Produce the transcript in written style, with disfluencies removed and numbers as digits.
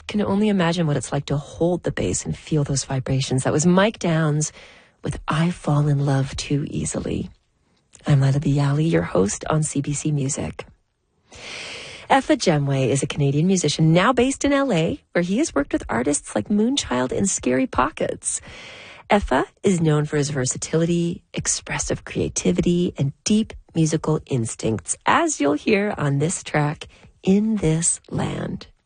can only imagine what it's like to hold the bass and feel those vibrations. That was Mike Downs with I Fall in Love Too Easily. I'm Lila Bialy, your host on CBC Music. Effa Jemwe is a Canadian musician now based in LA, where he has worked with artists like Moonchild and Scary Pockets. Effa is known for his versatility, expressive creativity, and deep musical instincts, as you'll hear on this track, In This Land.